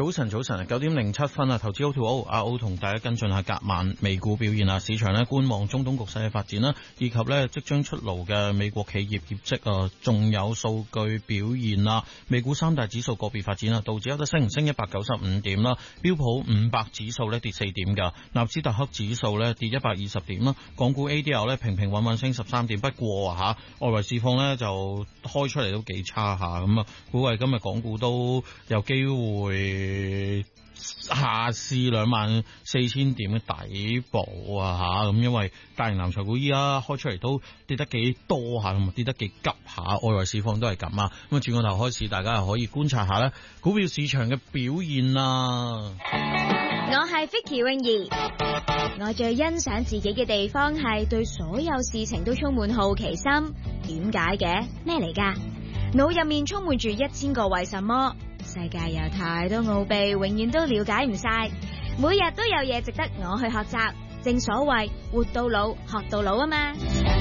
早晨9:07啊，投資 O2O 阿 O 同大家跟進下隔晚美股表現啊，市場咧觀望中東局勢嘅發展啦，以及咧即將出爐嘅美國企業業績啊，仲有數據表現啊。美股三大指數個別發展啊，道指有得升195點啦，標普500指數咧跌4點㗎，納斯達克指數咧跌120點啦，港股 ADR 咧平平穩穩升13點，不過啊外圍市況咧就開出嚟都幾差下，咁啊估計今日港股都有機會下試24,000點嘅底部啊吓，咁因為大型藍籌股依家開出嚟都跌得幾多下，同埋跌得幾急下，外圍市況都係咁啊。咁啊轉個頭開始，大家又可以觀察下咧股票市場嘅表現啦。 我係 Vicky 泳兒，我最欣賞自己嘅地方係對所有事情都充滿好奇心。點解嘅？咩嚟㗎？腦入面充滿住1000個為什麼。世界有太多奧秘，永遠都了解唔晒，每日都有嘢值得我去學習。正所謂活到老學到老啊嘛。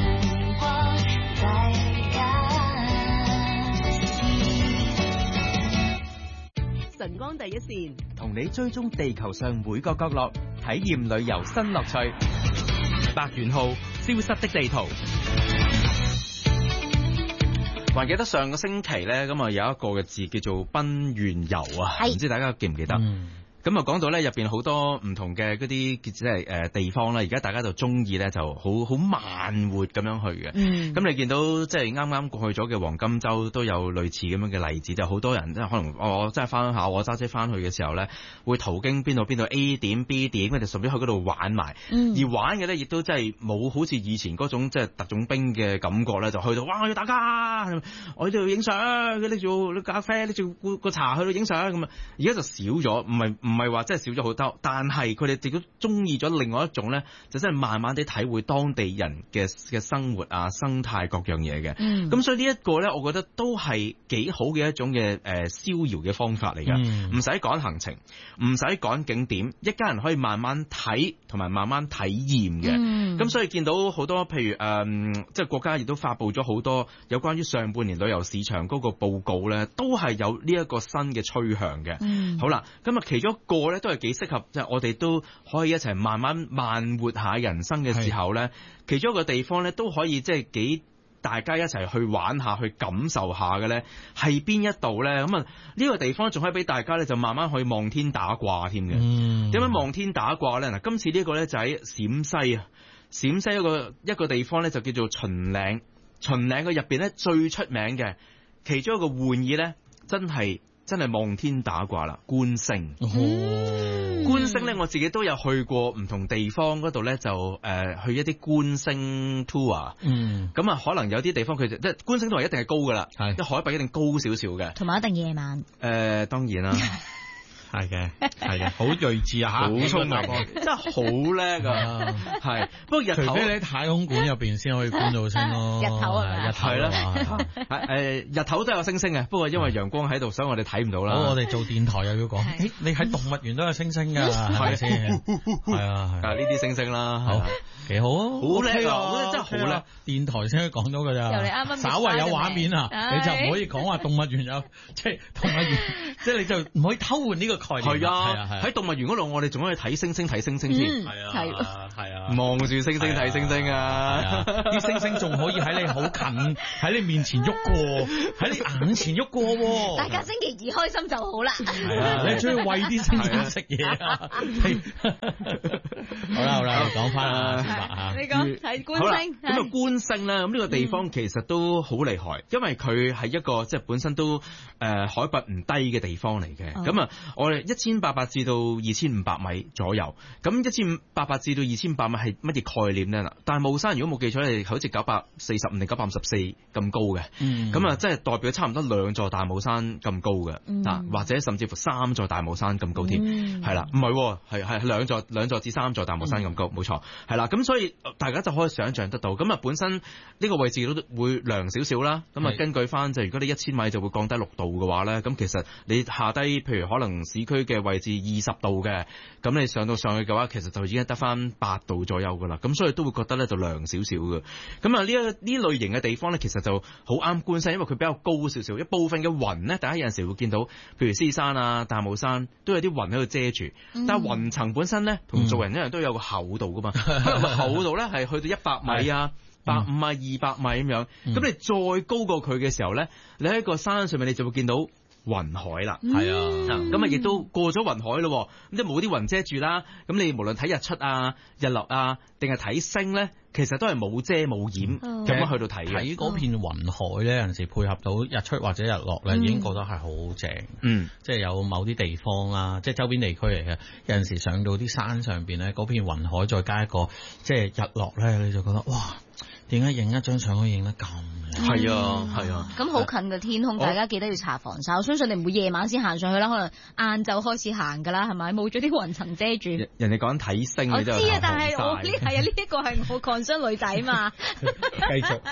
晨光第一線同你追蹤地球上每個角落，體驗旅遊新樂趣。白元號消失的地圖。 還記得上個星期咧，咁啊有一個嘅字叫做賓園遊啊，唔知大家記唔記得？咁啊講到咧入邊好多唔同嘅嗰啲即係地方啦，而家大家就中意咧就好慢活咁樣去嘅。咁你見到即係啱啱過去咗嘅黃金週都有類似咁樣嘅例子，就好多人即係可能我真係翻下我揸車翻去嘅時候咧，會途經邊度 A 點 B 點，佢哋順便去嗰度玩埋。而玩嘅咧亦都真係冇好似以前嗰種即係特種兵嘅感覺咧，就去到哇我要打卡，我喺度影相，拎住咖啡拎住個茶去到影相咁啊。而家就少咗，唔係話真係少咗好多，但係佢哋亦都中意咗另外一種咧，就真係慢慢地體會當地人嘅生活啊、生態各樣嘢嘅。咁所以呢一個咧，我覺得都係幾好嘅一種嘅逍遙嘅方法嚟㗎，唔使趕行程，唔使趕景點，一家人可以慢慢睇同埋慢慢體驗嘅。咁所以見到好多譬如即係國家亦都發布咗好多有關於上半年旅遊市場嗰個報告咧，都係有呢一個新嘅趨向嘅。好啦，咁啊其中一個咧都係幾適合，即係我哋都可以一齊慢慢慢活下人生嘅時候咧，其中一個地方咧都可以即係幾大家一齊去玩下去感受下嘅咧，係邊一度咧？咁啊呢個地方仲可以俾大家咧就慢慢去望天打卦添嘅。點樣望天打卦咧？嗱，今次呢個咧就喺陝西啊，陝西一個地方咧就叫做秦嶺。秦嶺嘅入邊咧最出名嘅其中一個玩意咧，真係望天打卦啦，觀星。觀星咧，我自己都有去過唔同地方嗰度咧，就去一啲觀星 tour。咁啊，可能有啲地方佢就即係觀星 tour一定係高噶啦，即係海拔一定高少少嘅， 同埋一定夜晚。 當然啦。 係嘅，好睿智啊吓，好聰明， 真係好叻啊！係，不過日頭除非你喺太空館入邊先可以觀到星咯。 日頭啊， 日頭啦， 日頭都有星星嘅，不過因為陽光喺度，所以我哋睇唔到啦。 我哋做電台又要講，你喺動物園都有星星㗎，係咪先？係啊， 呢啲星星啦，好幾好啊， 好叻啊，真係好叻。 電台先可以講到㗎咋，稍為有畫面啊，你就唔可以講話動物園有，即係動物園，即係你就唔可以偷換呢個。 係啊，喺動物園嗰度，我哋仲可以睇星星添。係啊，望住星星睇星星啊！ 啲星星仲可以喺你好近，喺你面前喐過，喺你眼前喐過。 大家星期二開心就好啦。 係啊，你中意餵啲星星食嘢啊？好啦，講翻啦， 你講睇觀星。 咁啊，觀星咧，咁呢個地方其實都好厲害，因為佢係一個即係本身都海拔唔低嘅地方嚟嘅。咁啊，我哋1800至到2500米左右，咁1800至到2800米係乜嘢概念咧？嗱，大帽山如果冇記錯係好似945定954咁高嘅，咁啊即係代表差唔多2座大帽山咁高嘅，或者甚至乎3座大帽山咁高添，係啦，唔係係2座至3座大帽山咁高，冇錯，係啦，咁所以大家就可以想象得到，咁啊本身呢個位置都會涼少少啦，咁啊根據翻就如果你1000米就會降低6度嘅話咧，咁其實你下低譬如可能市區嘅位置20度嘅，咁你上去嘅話，其實就已經得翻8 8度左右噶啦，咁所以都會覺得咧就涼少少嘅。咁啊呢類型嘅地方咧，其實就好啱觀星，因為佢比較高少少，一部分嘅雲咧，大家有陣時會見到，譬如獅子山啊、大帽山都有啲雲喺度遮住，但係雲層本身咧同做人一樣都有個厚度噶嘛，可能厚度咧係去到100米啊。150啊、200米咁樣，咁你再高過佢嘅時候咧，你喺個山上面你就會見到雲海啦。 係啊， 咁啊亦都過咗雲海咯，咁即係冇啲雲遮住啦。咁你無論睇日出啊、日落啊，定係睇星咧，其實都係冇遮冇掩咁樣去到睇嘅。 睇嗰片雲海咧，有陣時配合到日出或者日落咧，已經覺得係好正。即係有某啲地方啦，即係周邊地區嚟嘅，有陣時上到啲山上邊咧，嗰片雲海再加一個即係日落咧，你就覺得哇！點解影一張相可以影得咁靚？係啊，係啊。 咁好近嘅天空，大家記得要搽防曬。我相信你唔會夜晚先行上去啦，可能晏晝開始行㗎啦，係咪？冇咗啲雲層遮住。 人哋講睇星， 我知啊，但係我呢係啊，呢一個係我 concern 女仔嘛。 繼續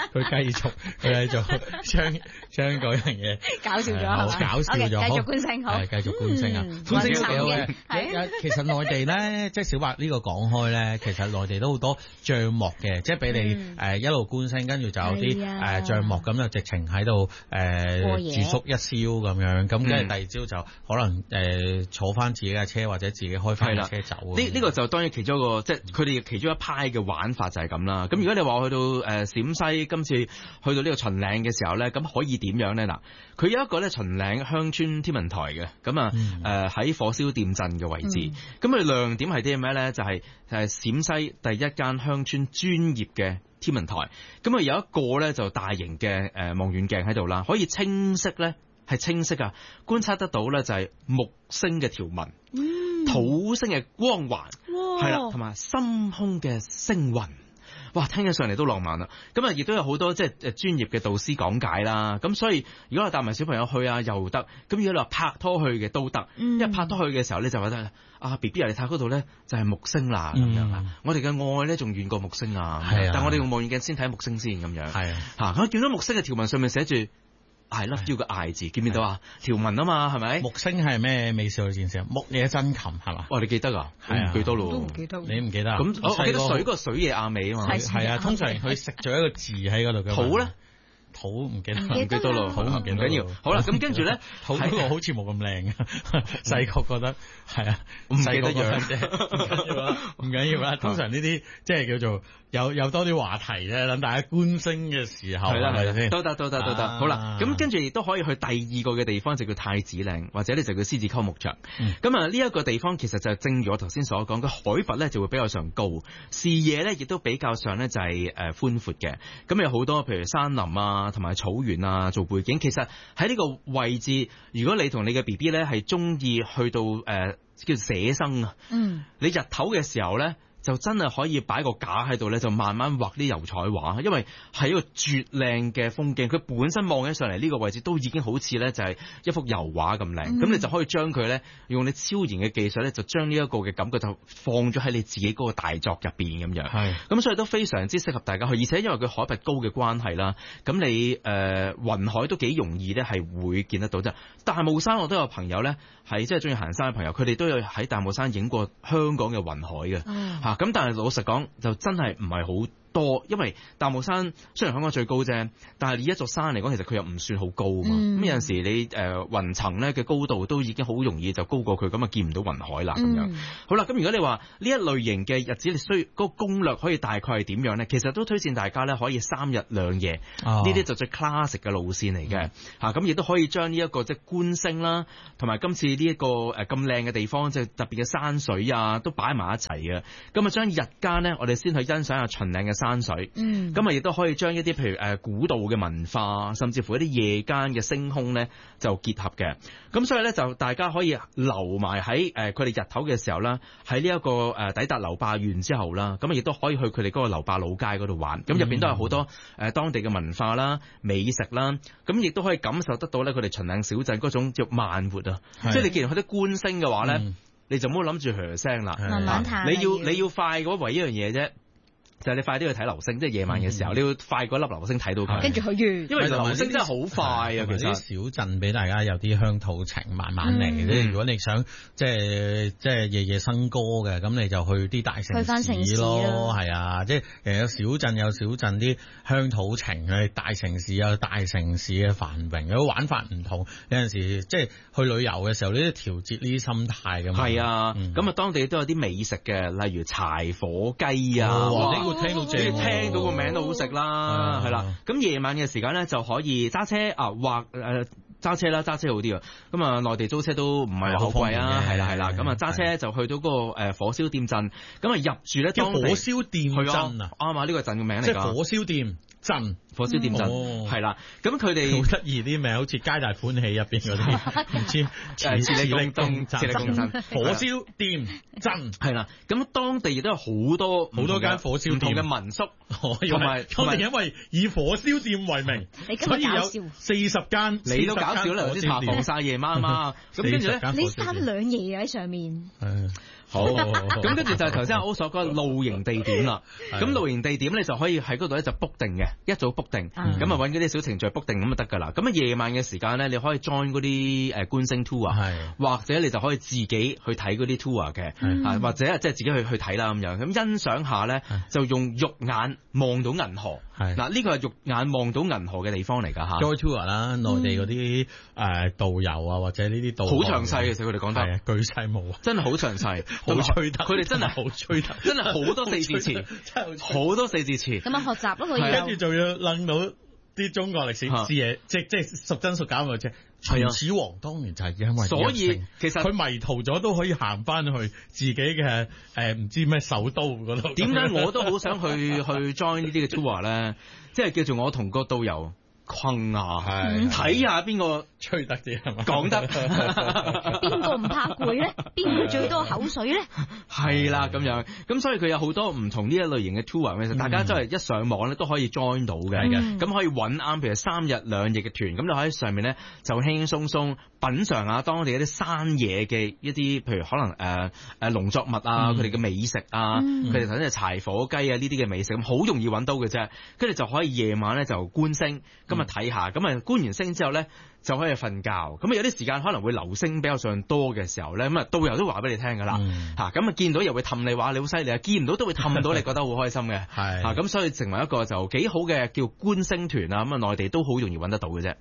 將嗰樣嘢搞笑咗，係嘛？ 搞笑咗， 繼續觀星好。 係繼續觀星啊！觀星幾好嘅。其實內地咧，即係小白呢個講開咧，其實內地都好多帳幕嘅，即係俾你一路觀星，跟住就有啲帳幕咁就直情喺度住宿一宵咁樣，咁跟住第二朝就可能坐翻自己嘅車或者自己開翻架車走。 呢個就當然其中一個，即係佢哋其中一派嘅玩法就係咁啦。咁如果你話我去到陝西，今次去到呢個秦嶺嘅時候咧，咁可以點樣咧？嗱，佢有一個咧秦嶺鄉村天文台嘅，咁啊喺火燒店鎮嘅位置。咁佢亮點係啲咩咧？就係陝西第一間鄉村專業嘅天文台，咁啊有一個咧就大型嘅望遠鏡喺度啦，可以清晰咧係清晰啊，觀察得到咧就係木星嘅條紋、土星嘅光環，係啦，同埋深空嘅星雲。哇，聽起上嚟都浪漫啦！咁啊，亦都有好多即係專業嘅導師講解啦。咁所以如果我帶埋小朋友去啊，又得。咁如果你話拍拖去嘅都得，因為拍拖去嘅時候咧就覺得BB 你睇嗰度咧就係木星啦咁樣啊。我哋嘅愛咧仲遠過木星啊，但我哋用望遠鏡先睇木星先咁樣。係啊，嚇！我見到木星嘅條紋上面寫住I love you 嘅 I 字，見唔見到啊？條紋啊嘛，係咪？木星係咩美少女戰士啊？木野真琴係嘛？哇！你記得啊？係啊，記得咯。都唔記得。你唔記得啊？咁我記得水個水野亞美啊嘛。係啊，通常佢食咗一個字喺嗰度嘅。土咧？土唔記得，唔記得咯，土唔緊要。好啦，咁跟住咧，土嗰個好似冇咁靚啊。細個覺得係啊，唔記得樣啫，唔緊要啦。通常呢啲即係叫做有多啲話題咧，等大家觀星嘅時候係咪先？都得。好啦，咁跟住亦都可以去第二個嘅地方，就叫太子嶺，或者咧就叫獅子溝牧場。咁啊呢一個地方其實就正如我頭先所講，個海拔咧就會比較上高，視野咧亦都比較上咧就係寬闊嘅。咁有好多譬如山林啊，同埋草原啊做背景。其實喺呢個位置，如果你同你嘅 BB 咧係中意去到叫寫生啊，你日頭嘅時候咧，就真係可以擺個架喺度咧，就慢慢畫啲油彩畫，因為係一個絕靚嘅風景。佢本身望起上嚟呢個位置都已經好似咧就係一幅油畫咁靚。咁你就可以將佢咧用你超然嘅技術咧，就將呢一個嘅感覺就放咗喺你自己嗰個大作入邊咁樣。係。咁所以都非常之適合大家去，而且因為佢海拔高嘅關係啦，咁你雲海都幾容易咧係會見得到啫。大霧山我都有朋友咧係即係中意行山嘅朋友，佢哋都有喺大霧山影過香港嘅雲海嘅。咁但係老實講，就真係唔係好多，因為大霧山雖然香港最高啫，但係以一座山嚟講，其實佢又唔算好高嘛。咁有陣時你雲層咧嘅高度都已經好容易就高過佢，咁啊見唔到雲海啦咁樣。好啦，咁如果你話呢一類型嘅日子，你需要嗰個攻略可以大概係點樣咧？其實都推薦大家咧可以3日2夜，呢啲就最 classic 嘅路線嚟嘅。咁亦都可以將呢一個即係觀星啦，同埋今次呢一個咁靚嘅地方，即係特別嘅山水啊，都擺埋一齊嘅。咁啊將日間咧，我哋先去欣賞下秦嶺嘅山水，咁啊亦都可以將一啲譬如古道嘅文化，甚至乎一啲夜間嘅星空咧就結合嘅。咁所以咧就大家可以留埋喺佢哋日頭嘅時候啦，喺呢一個抵達樓壩縣之後啦，咁亦都可以去佢哋嗰個樓壩老街嗰度玩。咁入邊都有好多當地嘅文化啦、美食啦，咁亦都可以感受得到咧佢哋秦嶺小鎮嗰種叫慢活啊。即係你既然去得觀星嘅話咧，你就唔好諗住噓聲啦，慢慢睇。你要快嘅話，唯一樣嘢啫。 就係你快啲去睇流星，即係夜晚嘅時候，你要快過粒流星睇到佢， 跟住佢完， 因為流星真係好快啊！其實啲小鎮俾大家有啲鄉土情，慢慢嚟。如果你想即係夜夜笙歌嘅，咁你就去啲大城市咯，係啊，即係有小鎮有小鎮啲鄉土情，大城市有大城市嘅繁榮，有玩法唔同。有陣時即係去旅遊嘅時候，你都調節呢啲心態㗎嘛。 係啊，咁啊當地都有啲美食嘅，例如柴火雞啊， 你會聽到聽到個名都好食啦，係啦。咁夜晚嘅時間咧就可以揸車啊，或揸車啦，揸車好啲啊。咁啊，內地租車都唔係好貴啊，係啦。咁啊，揸車就去到嗰個火燒店鎮，咁啊入住咧， 叫火燒店鎮啊， 啱啊，呢個鎮嘅名嚟㗎。 即係火燒店鎮， 火燒店鎮係啦。咁佢哋好得意啲名，好似皆大歡喜入邊嗰啲，唔知磁力共振，火燒店鎮係啦。咁當地亦都有好多間火燒店嘅民宿，同埋因為以火燒店為名，所以有40間。 你都搞笑啦，有啲查房曬夜晚啊嘛。咁跟住咧， 你3-2夜喺上面。 好，咁跟住就係頭先阿歐所講露營地點啦。咁露營地點咧就可以喺嗰度咧就 book 定嘅，一早 book 定，咁啊揾嗰啲小程序 book 定咁就得㗎啦。咁啊夜晚嘅時間咧，你可以 join 嗰啲觀星 tour，或者你就可以自己去睇嗰啲 tour 嘅，或者即係自己去睇啦咁樣。咁欣賞下咧，就用肉眼望到銀河。嗱，呢個係肉眼望到銀河嘅地方嚟㗎嚇。 join tour 啦，內地嗰啲導遊啊，或者呢啲導好詳細嘅，其實佢哋講得巨細無遺， 真係好詳細。 好吹得， 佢哋真係好吹得，真係好多四字詞，好多四字詞。 咁啊學習咯，佢要跟住仲要諗到啲中國歷史嘢，即係屬真屬假嘅啫。秦始皇當年就係因為所以其實佢迷途咗都可以行翻去自己嘅唔知咩首都嗰度。 點解我都好想去 join 呢啲嘅 tour 咧？即係叫做我同個導遊困啊，睇下邊個吹得啲係嘛？ 講得邊個唔怕攰咧？邊個最多口水咧？ 係啦咁樣，咁所以佢有好多唔同呢一類型嘅 tour，其實大家真係一上網咧都可以 join 到嘅，咁可以揾啱，譬如3日2夜嘅團，咁就喺上面咧就輕輕鬆鬆品嚐下當地一啲山野嘅一啲，譬如可能農作物啊，佢哋嘅美食啊，佢哋頭先係柴火雞啊呢啲嘅美食，咁好容易揾到嘅啫，跟住就可以夜晚咧就觀星，咁啊睇下，咁啊觀完星之後咧就可以瞓覺，咁啊有啲時間可能會流星比較上多嘅時候咧，咁啊導遊都話俾你聽㗎啦，咁啊見到又會氹你話你好犀利啊，見唔到都會氹到你覺得好開心嘅，咁所以成為一個就幾好嘅叫觀星團啊，咁啊內地都好容易揾得到嘅啫。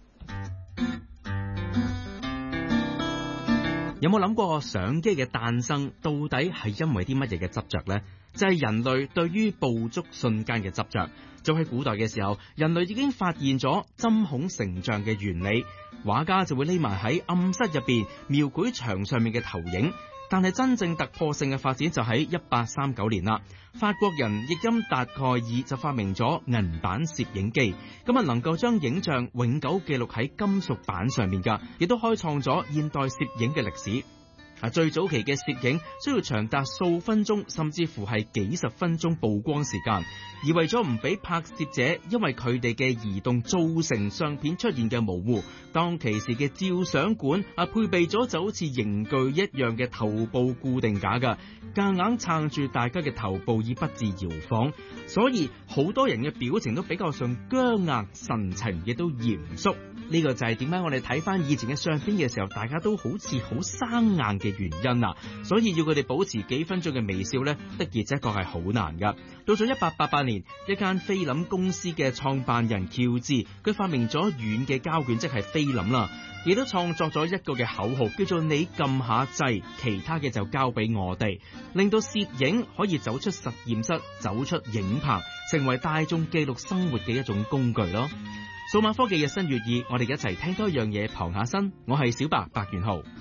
有冇諗過相機嘅誕生到底係因為啲乜嘢嘅執着呢？就係人類對於捕捉瞬間嘅執着。早喺古代嘅時候，人類已經發現咗針孔成像嘅原理，畫家就會匿埋喺暗室入邊描繪牆上面嘅投影。但係真正突破性嘅發展就喺1839年啦，法國人譯音達蓋爾就發明咗銀版攝影機，咁啊能夠將影像永久記錄喺金屬板上面㗎，亦都開創咗現代攝影嘅歷史。最早期嘅攝影需要長達數分鐘，甚至乎係幾十分鐘曝光時間，而為咗唔俾拍攝者因為佢哋嘅移動造成相片出現嘅模糊，當其時嘅照相館配備咗就好似刑具一樣嘅頭部固定架㗎，夾硬撐住大家嘅頭部以不致搖晃，所以好多人嘅表情都比較上僵硬，神情亦都嚴肅。呢個就係點解我哋睇翻以前嘅相片嘅時候，大家都好似好生硬嘅原因啊！所以要佢哋保持幾分鐘嘅微笑呢，的而且確係好難噶。到咗1888年，一間菲林公司嘅創辦人喬治，佢發明咗軟嘅膠卷，即係菲林啦，亦都創作咗一個嘅口號，叫做你撳下掣，其他嘅就交俾我哋，令到攝影可以走出實驗室，走出影棚，成為大眾記錄生活嘅一種工具咯。數碼科技日新月異，我哋一齊聽多一樣嘢，傍下身。我係小白白元浩。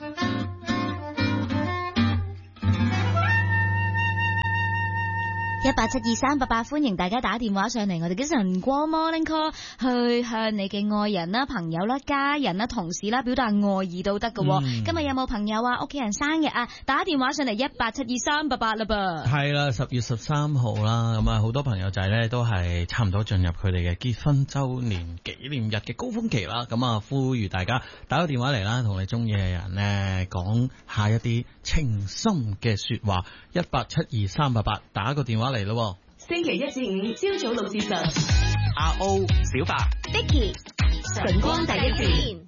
1872388，歡迎大家打電話上嚟，我哋嘅晨光 Morning Call 去向你嘅愛人啦、朋友啦、家人啦、同事啦表達愛意都得㗎。今日有冇朋友啊、屋企人生日啊？打電話上嚟1872388啦噃。係啦，10月13號啦，咁啊好多朋友仔咧都係差唔多進入佢哋嘅結婚週年紀念日嘅高峰期啦，咁啊呼籲大家打個電話嚟啦，同你中意嘅人咧講下一啲情深嘅說話，1872388，打個電話嚟咯。 星期一至五朝早6至10。 阿 O、小白、 Vicky， 晨光第一線，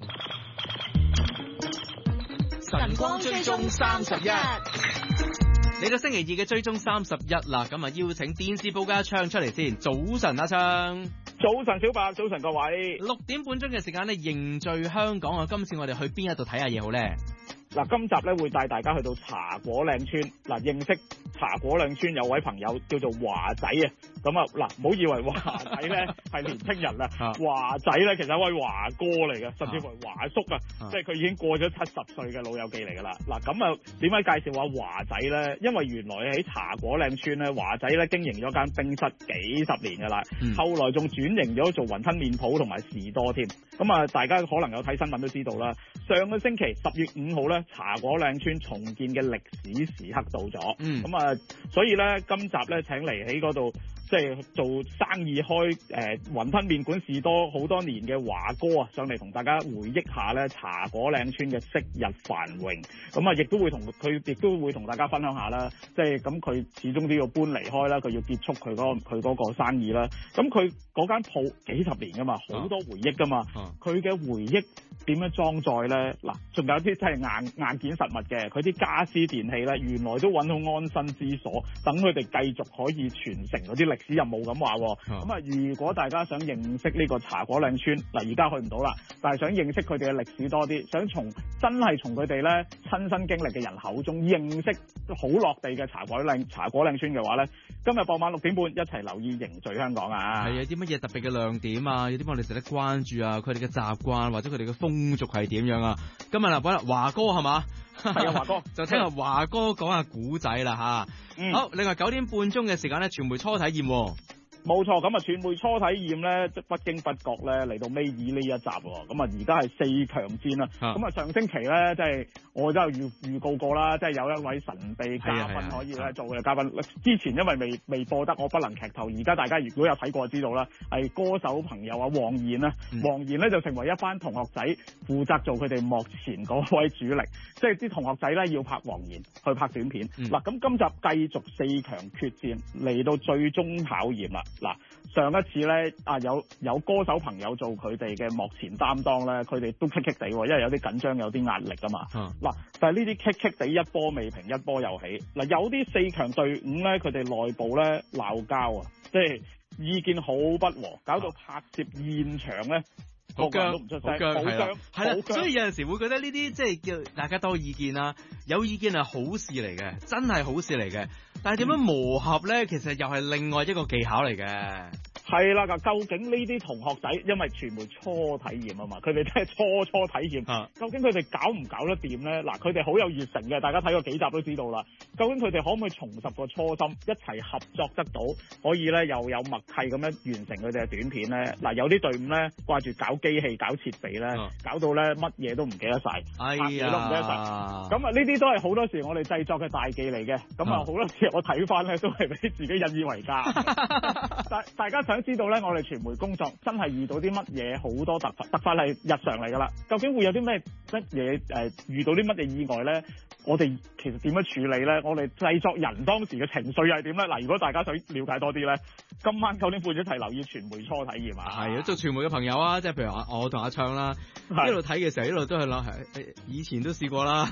晨光追蹤31。嚟到星期二嘅追蹤31啦，咁啊邀請電視報嘅阿昌出嚟先。早晨，阿昌。 早晨，小白。早晨，各位。 6點半鐘嘅時間咧，凝聚香港啊！今次我哋去邊一度睇下嘢好咧？ 嗱，今集咧會帶大家去到茶果嶺村。嗱，認識茶果嶺村有位朋友叫做華仔啊。咁啊，嗱，唔好以為華仔咧係年青人啦，華仔咧其實係一位華哥嚟嘅，甚至乎華叔啊，即係佢已經過咗70歲嘅老友記嚟噶啦。嗱，咁啊，點解介紹下華仔咧？因為原來喺茶果嶺村咧，華仔咧經營咗間冰室幾十年噶啦，後來仲轉型咗做雲吞麵鋪同埋士多添。咁啊，大家可能有睇新聞都知道啦。上個星期10月5號咧，茶果嶺村重建嘅歷史時刻到咗。咁啊，所以咧今集咧請嚟喺嗰度，即係做生意開雲吞麵館士多好多年嘅華哥啊，上嚟同大家回憶下咧茶果嶺村嘅昔日繁榮。咁啊，亦都會同大家分享下啦。即係咁，佢始終都要搬離開啦，佢要結束佢嗰個生意啦。咁佢嗰間鋪幾十年噶嘛，好多回憶噶嘛。佢嘅回憶點樣裝載咧？嗱，仲有啲真係硬件實物嘅，佢啲家私電器咧，原來都揾到安身之所，等佢哋繼續可以傳承嗰啲歷史任務咁話。咁啊，如果大家想認識呢個茶果嶺村，嗱而家去唔到啦，但係想認識佢哋嘅歷史多啲，想真係從佢哋咧親身經歷嘅人口中認識好落地嘅茶果嶺村嘅話咧，今日傍晚6點半一齊留意凝聚香港啊！ 係啊，啲乜嘢特別嘅亮點啊？有啲乜我哋值得關注啊？佢哋嘅習慣或者佢哋嘅風俗係點樣啊？今日嗱，揾華哥係嘛？ 係啊，華哥就聽下華哥講下古仔啦吓。好，另外9點半鐘嘅時間咧，傳媒初體驗。 冇錯，咁啊，傳媒初體驗咧，即不經不覺咧嚟到尾二呢一集喎。咁啊，而家係4強戰啦。咁啊，上星期咧，即係我都有預告過啦，即係有一位神秘嘉賓可以咧做嘅嘉賓。之前因為未播得，我不能劇透。而家大家如果有睇過就知道啦，係歌手朋友啊，黃妍啦。黃妍咧就成為一班同學仔負責做佢哋幕前嗰位主力，即係啲同學仔咧要拍黃妍去拍短片。嗱，咁今集繼續4強決戰，嚟到最終考驗啦。嗱，上一次咧有歌手朋友做佢哋嘅幕前擔當咧，佢哋都棘棘地喎，因為有啲緊張，有啲壓力啊嘛。嗱，但係呢啲棘棘地一波未平一波又起。嗱，有啲4強隊伍咧，佢哋內部咧鬧交啊，即係意見好不和，搞到拍攝現場咧個個人都唔出聲，好僵，係啦。 所以有陣時會覺得呢啲即係叫大家多意見啦，有意見係好事嚟嘅，真係好事嚟嘅。但係點樣磨合咧？其實又係另外一個技巧嚟嘅。 係啦，究竟呢啲同學仔，因為傳媒初體驗啊嘛，佢哋真係初體驗，究竟佢哋搞唔搞得掂咧？嗱，佢哋好有熱誠嘅，大家睇過幾集都知道啦。究竟佢哋可唔可以重拾個初心，一齊合作得到，可以咧又有默契咁樣完成佢哋嘅短片咧？嗱，有啲隊伍咧掛住搞機器、搞設備咧，搞到咧乜嘢都唔記得晒，拍嘢都唔記得晒。咁啊，呢啲都係好多時我哋製作嘅大忌嚟嘅。咁啊，好多時我睇翻咧都係俾自己引以為戒。大家想知道咧，我哋傳媒工作真係遇到啲乜嘢好多突發係日常嚟㗎啦。究竟會有啲乜嘢遇到啲乜嘢意外咧？我哋其實點樣處理咧？我哋製作人當時嘅情緒係點咧？嗱，如果大家想了解多啲咧，今晚9點半一齊留意傳媒初體驗啊！ 係啊，做傳媒嘅朋友啊，即係譬如我同阿昌啦，一路睇嘅時候一路都係諗，以前都試過啦。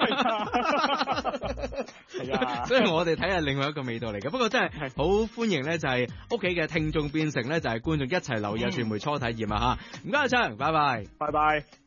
係啊，所以我哋睇係另外一個味道嚟嘅。不過真係好歡迎咧，就係屋企嘅聽眾變成咧就係觀眾一齊留意傳媒初體驗啊嚇！唔該阿昌，拜拜， 拜拜。